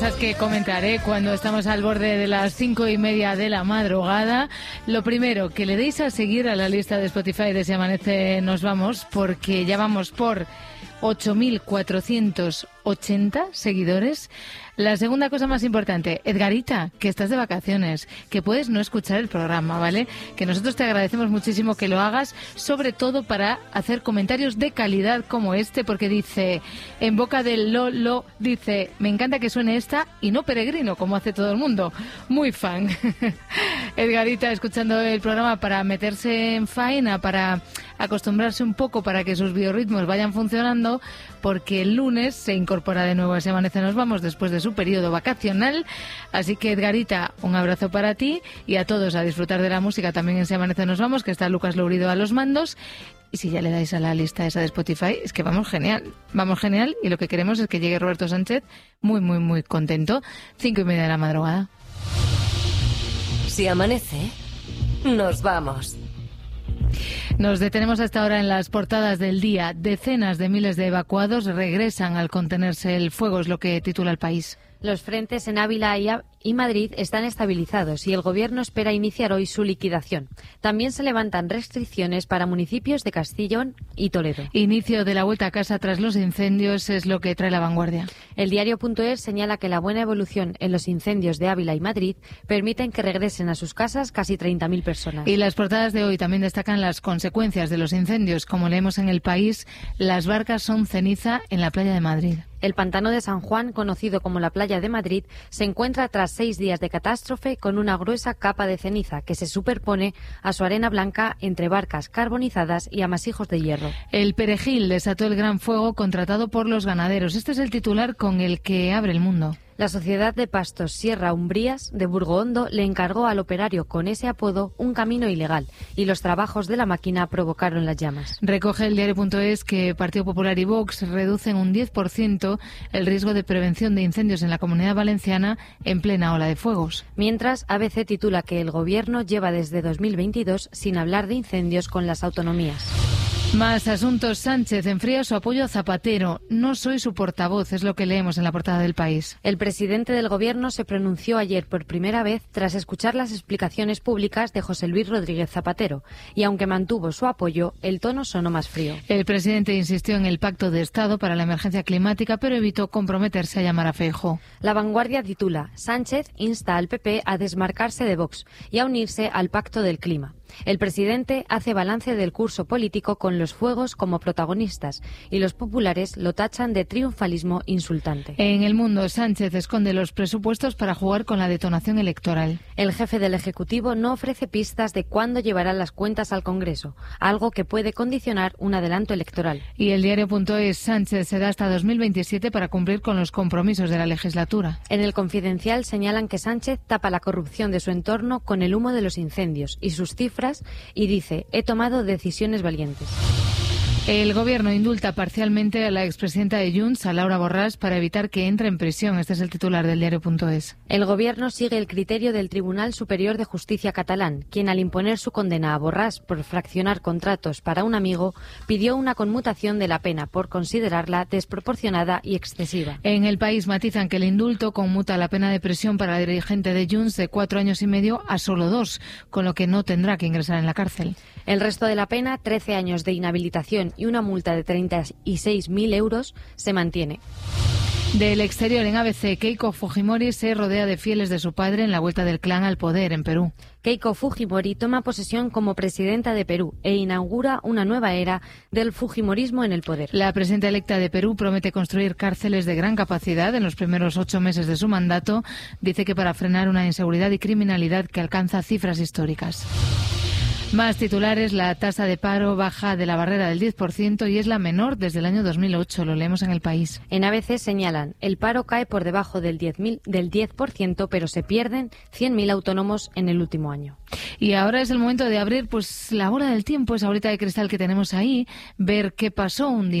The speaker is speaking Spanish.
Cosas que comentaré cuando estamos al borde de las 5:30 de la madrugada. Lo primero, que le deis a seguir a la lista de Spotify de Si Amanece Nos Vamos, porque ya vamos por 8.480 seguidores. La segunda cosa más importante, Edgarita, que estás de vacaciones, que puedes no escuchar el programa, ¿vale? Que nosotros te agradecemos muchísimo que lo hagas, sobre todo para hacer comentarios de calidad como este, porque dice, en boca del Lolo, dice, me encanta que suene esta y no Peregrino, como hace todo el mundo. Muy fan. Edgarita, escuchando el programa para meterse en faena, para acostumbrarse un poco, para que sus biorritmos vayan funcionando, porque el lunes se incorpora de nuevo a Si Amanece Nos Vamos después de su periodo vacacional. Así que, Edgarita, un abrazo para ti y a todos a disfrutar de la música también en Si Amanece Nos Vamos, que está Lucas Lourido a los mandos. Y si ya le dais a la lista esa de Spotify, es que vamos genial, y lo que queremos es que llegue Roberto Sánchez muy contento. 5:30 de la madrugada. Si amanece, nos vamos. Nos detenemos hasta ahora en las portadas del día. Decenas de miles de evacuados regresan al contenerse el fuego, es lo que titula El País. Los frentes en Ávila y Madrid están estabilizados y el Gobierno espera iniciar hoy su liquidación. También se levantan restricciones para municipios de Castellón y Toledo. Inicio de la vuelta a casa tras los incendios es lo que trae La Vanguardia. El diario.es señala que la buena evolución en los incendios de Ávila y Madrid permiten que regresen a sus casas casi 30.000 personas. Y las portadas de hoy también destacan las consecuencias de los incendios. Como leemos en El País, las barcas son ceniza en la playa de Madrid. El pantano de San Juan, conocido como la playa de Madrid, se encuentra tras 6 días de catástrofe con una gruesa capa de ceniza que se superpone a su arena blanca entre barcas carbonizadas y amasijos de hierro. El Perejil desató el gran fuego contratado por los ganaderos. Este es el titular con el que abre El Mundo. La Sociedad de Pastos Sierra Umbrías de Burgohondo le encargó al operario con ese apodo un camino ilegal y los trabajos de la máquina provocaron las llamas. Recoge el diario.es que Partido Popular y Vox reducen un 10% el riesgo de prevención de incendios en la Comunidad Valenciana en plena ola de fuegos. Mientras, ABC titula que el Gobierno lleva desde 2022 sin hablar de incendios con las autonomías. Más asuntos. Sánchez enfría su apoyo a Zapatero. No soy su portavoz, es lo que leemos en la portada del País. El presidente del Gobierno se pronunció ayer por primera vez tras escuchar las explicaciones públicas de José Luis Rodríguez Zapatero y aunque mantuvo su apoyo, el tono sonó más frío. El presidente insistió en el Pacto de Estado para la emergencia climática, pero evitó comprometerse a llamar a Feijóo. La Vanguardia titula: Sánchez insta al PP a desmarcarse de Vox y a unirse al Pacto del Clima. El presidente hace balance del curso político con los fuegos como protagonistas y los populares lo tachan de triunfalismo insultante. En El Mundo, Sánchez esconde los presupuestos para jugar con la detonación electoral. El jefe del Ejecutivo no ofrece pistas de cuándo llevará las cuentas al Congreso, algo que puede condicionar un adelanto electoral. Y el diario.es, Sánchez se da hasta 2027 para cumplir con los compromisos de la legislatura. En El Confidencial señalan que Sánchez tapa la corrupción de su entorno con el humo de los incendios y sus cifras y dice: he tomado decisiones valientes. El Gobierno indulta parcialmente a la expresidenta de Junts, a Laura Borràs, para evitar que entre en prisión. Este es el titular del diario.es. El Gobierno sigue el criterio del Tribunal Superior de Justicia catalán, quien al imponer su condena a Borràs por fraccionar contratos para un amigo, pidió una conmutación de la pena por considerarla desproporcionada y excesiva. En El País matizan que el indulto conmuta la pena de prisión para la dirigente de Junts de 4 años y medio a solo 2, con lo que no tendrá que ingresar en la cárcel. El resto de la pena, 13 años de inhabilitación y una multa de 36.000 euros, se mantiene. Del exterior, en ABC, Keiko Fujimori se rodea de fieles de su padre en la vuelta del clan al poder en Perú. Keiko Fujimori toma posesión como presidenta de Perú e inaugura una nueva era del fujimorismo en el poder. La presidenta electa de Perú promete construir cárceles de gran capacidad en los primeros 8 meses de su mandato. Dice que para frenar una inseguridad y criminalidad que alcanza cifras históricas. Más titulares, la tasa de paro baja de la barrera del 10% y es la menor desde el año 2008, lo leemos en El País. En ABC señalan, el paro cae por debajo del 10%, pero se pierden 100.000 autónomos en el último año. Y ahora es el momento de abrir pues la bola del tiempo, esa bolita de cristal que tenemos ahí, ver qué pasó un día.